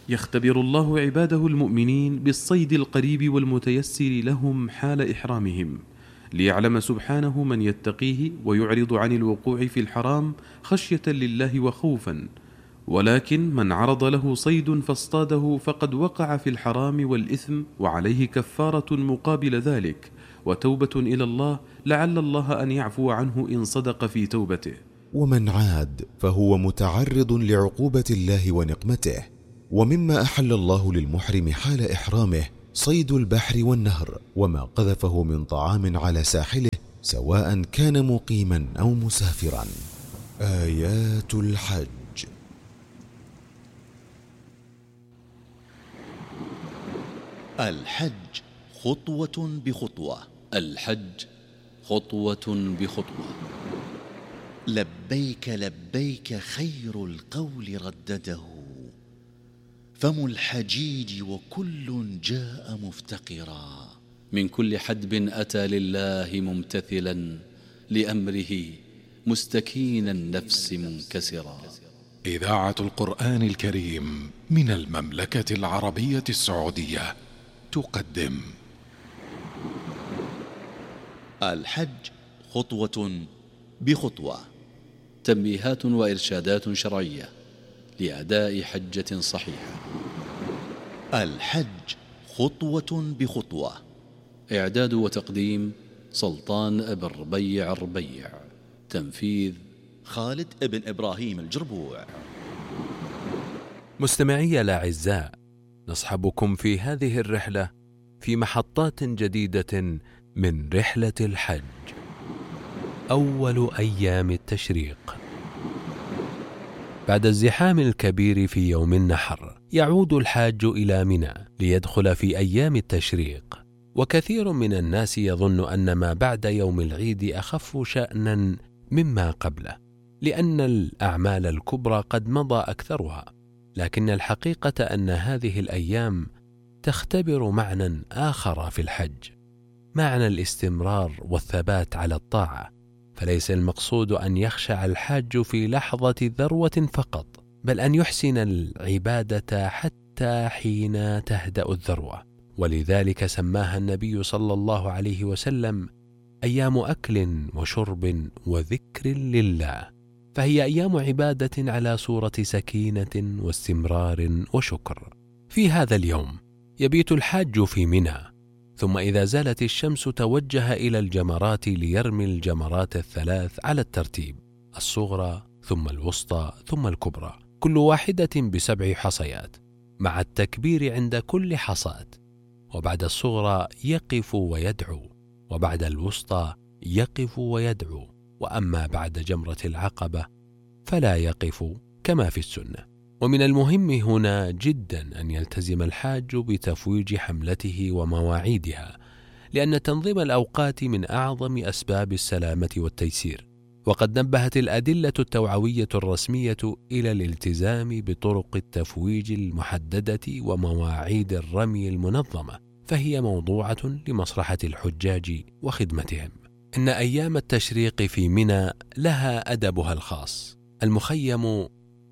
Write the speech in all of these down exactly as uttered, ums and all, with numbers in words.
يختبر الله عباده المؤمنين بالصيد القريب والمتيسر لهم حال إحرامهم، ليعلم سبحانه من يتقيه ويعرض عن الوقوع في الحرام خشية لله وخوفا. ولكن من عرض له صيد فاصطاده فقد وقع في الحرام والإثم، وعليه كفارة مقابل ذلك وتوبة إلى الله، لعل الله أن يعفو عنه إن صدق في توبته. ومن عاد فهو متعرض لعقوبة الله ونقمته. ومما أحل الله للمحرم حال إحرامه صيد البحر والنهر وما قذفه من طعام على ساحله، سواء كان مقيما أو مسافرا. آيات الحج. الحج خطوة بخطوة. الحج خطوة بخطوة. لبيك لبيك خير القول ردده، فم الحجيج وكل جاء مفتقرا. من كل حدب أتى لله ممتثلا، لأمره مستكين النفس منكسرا. إذاعة القرآن الكريم من المملكة العربية السعودية تقدم الحج خطوة بخطوة. تنبيهات وإرشادات شرعية لأداء حجة صحيحة. الحج خطوة بخطوة. إعداد وتقديم سلطان بن ربيع الربيع. تنفيذ خالد بن إبراهيم الجربوع. مستمعي الأعزاء، نصحبكم في هذه الرحلة في محطات جديدة من رحلة الحج. أول أيام التشريق. بعد الزحام الكبير في يوم النحر، يعود الحاج إلى منى ليدخل في أيام التشريق. وكثير من الناس يظن أن ما بعد يوم العيد أخف شأنا مما قبله، لأن الأعمال الكبرى قد مضى أكثرها. لكن الحقيقة أن هذه الأيام تختبر معنى آخر في الحج، معنى الاستمرار والثبات على الطاعة. فليس المقصود أن يخشع الحاج في لحظة ذروة فقط، بل أن يحسن العبادة حتى حين تهدأ الذروة. ولذلك سماها النبي صلى الله عليه وسلم أيام أكل وشرب وذكر لله، فهي أيام عبادة على صورة سكينة واستمرار وشكر. في هذا اليوم يبيت الحاج في منى، ثم إذا زالت الشمس توجه إلى الجمرات ليرمي الجمرات الثلاث على الترتيب: الصغرى ثم الوسطى ثم الكبرى، كل واحدة بسبع حصيات، مع التكبير عند كل حصاة. وبعد الصغرى يقف ويدعو، وبعد الوسطى يقف ويدعو، وأما بعد جمرة العقبة فلا يقف كما في السنة. ومن المهم هنا جدا أن يلتزم الحاج بتفويج حملته ومواعيدها، لأن تنظيم الأوقات من أعظم أسباب السلامة والتيسير. وقد نبهت الأدلة التوعوية الرسمية إلى الالتزام بطرق التفويج المحددة ومواعيد الرمي المنظمة، فهي موضوعة لمصلحة الحجاج وخدمتهم. إن أيام التشريق في منى لها أدبها الخاص. المخيم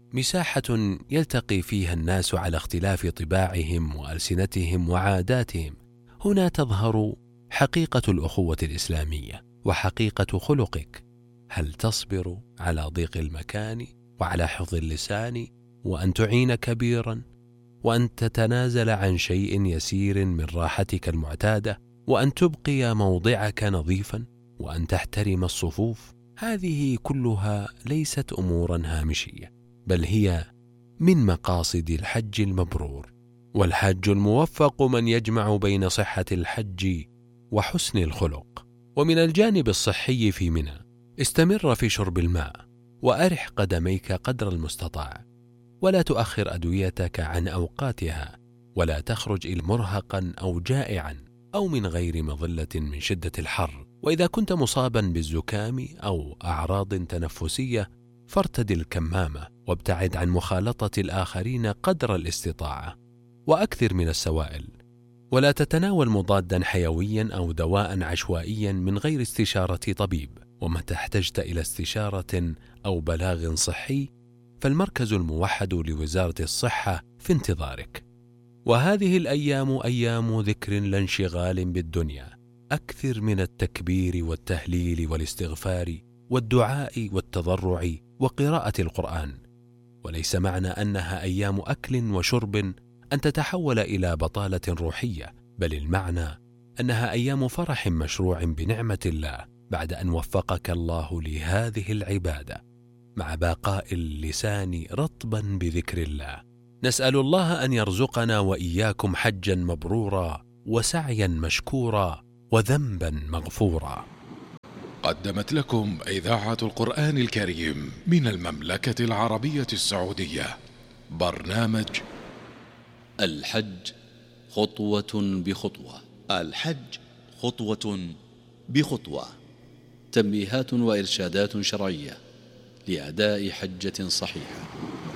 مساحة يلتقي فيها الناس على اختلاف طباعهم وألسنتهم وعاداتهم. هنا تظهر حقيقة الأخوة الإسلامية وحقيقة خلقك. هل تصبر على ضيق المكان وعلى حفظ اللسان، وأن تعين كبيرا، وأن تتنازل عن شيء يسير من راحتك المعتادة، وأن تبقي موضعك نظيفا، وأن تحترم الصفوف؟ هذه كلها ليست أمورا هامشية، بل هي من مقاصد الحج المبرور. والحج الموفق من يجمع بين صحة الحج وحسن الخلق. ومن الجانب الصحي في منى، استمر في شرب الماء، وأرح قدميك قدر المستطاع، ولا تؤخر أدويتك عن أوقاتها، ولا تخرج مرهقا أو جائعا أو من غير مظلة من شدة الحر. وإذا كنت مصابا بالزكام أو أعراض تنفسية فارتدي الكمامة، وابتعد عن مخالطة الآخرين قدر الاستطاعة، وأكثر من السوائل، ولا تتناول مضادا حيويا أو دواء عشوائيا من غير استشارة طبيب. ومتى احتجت إلى استشارة أو بلاغ صحي فالمركز الموحد لوزارة الصحة في انتظارك. وهذه الأيام أيام ذكر لا انشغال بالدنيا، أكثر من التكبير والتهليل والاستغفار والدعاء والتضرع وقراءة القرآن. وليس معنى أنها أيام أكل وشرب أن تتحول إلى بطالة روحية، بل المعنى أنها أيام فرح مشروع بنعمة الله بعد أن وفقك الله لهذه العبادة، مع بقاء اللسان رطبا بذكر الله. نسأل الله أن يرزقنا وإياكم حجا مبرورا وسعيا مشكورا وذنبا مغفورا. قدمت لكم إذاعة القرآن الكريم من المملكة العربية السعودية برنامج الحج خطوة بخطوة. الحج خطوة بخطوة، تنبيهات وإرشادات شرعية لأداء حجة صحيحة.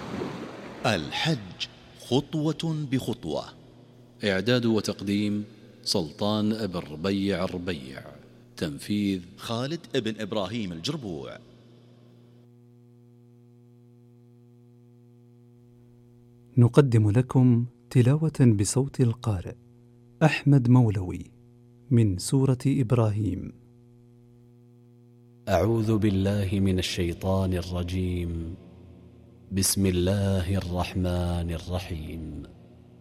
الحج خطوة بخطوة، إعداد وتقديم سلطان بن ربيع الربيع، تنفيذ خالد بن إبراهيم الجربوع. نقدم لكم تلاوة بصوت القارئ أحمد مولوي من سورة إبراهيم. أعوذ بالله من الشيطان الرجيم. بسم الله الرحمن الرحيم.